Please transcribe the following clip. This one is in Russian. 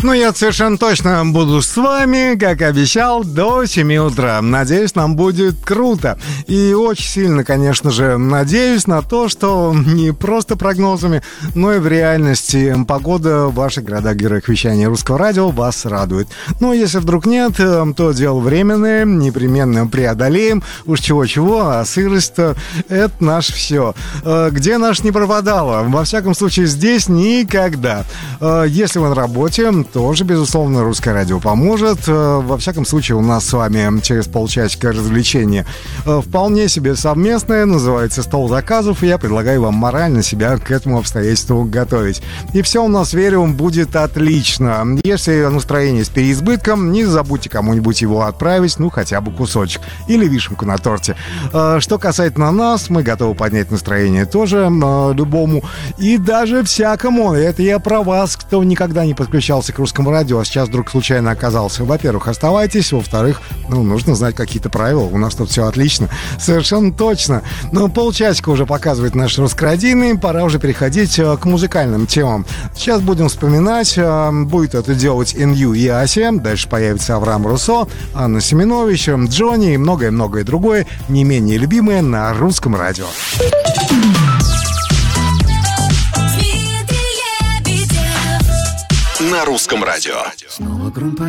Ну, я совершенно точно буду с вами, как обещал, до 7 утра. Надеюсь, нам будет круто. И очень сильно, конечно же, надеюсь на то, что не просто прогнозами, но и в реальности погода в ваших городах-героях вещания Русского радио вас радует. Но если вдруг нет, то дело временное, непременно преодолеем. Уж чего-чего, а сырость-то — это наше все. Где наш не пропадало? Во всяком случае, здесь никогда. Если вы на работе, тоже, безусловно, Русское радио поможет. Во всяком случае, у нас с вами через полчасика развлечение вполне себе совместное, называется «Стол заказов», и я предлагаю вам морально себя к этому обстоятельству готовить. И все у нас, верю, будет отлично. Если настроение с переизбытком, не забудьте кому-нибудь его отправить, ну, хотя бы кусочек. Или вишенку на торте. Что касательно нас, мы готовы поднять настроение тоже любому и даже всякому. Это я про вас, кто никогда не подключался к Русскому радио, а сейчас вдруг случайно оказался. Во-первых, оставайтесь, во-вторых, нужно знать какие-то правила. У нас тут все отлично. Совершенно точно. Но полчасика уже показывает наш русскородийный. Пора уже переходить к музыкальным темам. Сейчас будем вспоминать. Будет это делать Нью и Ася. Дальше появится Авраам Руссо, Анна Семенович, Джонни и многое-многое другое, не менее любимое на Русском радио. На Русском радио.